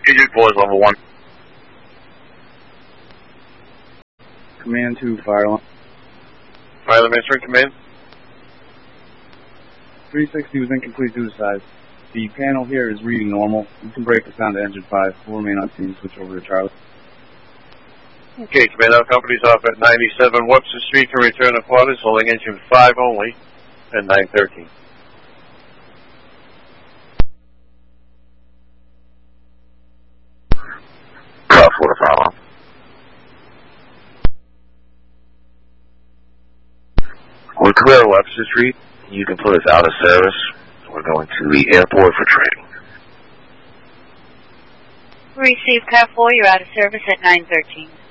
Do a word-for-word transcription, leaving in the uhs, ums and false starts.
Agent four is level one. Command two, fire alarm. Fire alarm answering command. three sixty was incomplete due to size. The panel here is reading normal. You can break the sound to engine five. We'll remain on scene. Switch over to Charlie. Okay, command, our company's off at ninety-seven Webster Street to return to quarters, holding engine five only at nine thirteen. Car four to fire alarm. We're clear on Webster Street. You can put us out of service. We're going to the airport for training. Receive car four, you're out of service at nine thirteen.